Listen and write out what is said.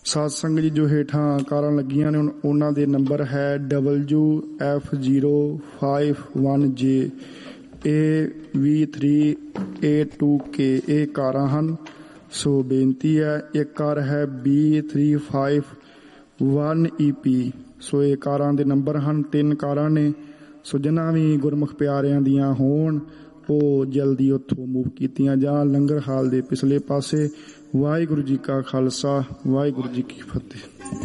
सत्संग जी जो हेठां कारां लगियां ने उन्हां दे नंबर है WF051J AV382K ਇਹ ਕਾਰਾਂ ਹਨ। ਸੋ ਬੇਨਤੀ ਹੈ, ਇੱਕ ਕਾਰ ਹੈ B351EP। ਸੋ ਇਹ ਕਾਰਾਂ ਦੇ ਨੰਬਰ ਹਨ, 3 ਕਾਰਾਂ ਨੇ। ਸੋ ਜਿਨ੍ਹਾਂ ਵੀ ਗੁਰਮੁਖ ਪਿਆਰਿਆਂ ਦੀਆਂ ਹੋਣ ਉਹ ਜਲਦੀ ਉੱਥੋਂ ਮੂਵ ਕੀਤੀਆਂ ਜਾਣ ਲੰਗਰ ਹਾਲ ਦੇ ਪਿਛਲੇ ਪਾਸੇ। ਵਾਹਿਗੁਰੂ ਜੀ ਕਾ ਖਾਲਸਾ, ਵਾਹਿਗੁਰੂ ਜੀ ਕੀ ਫਤਿਹ।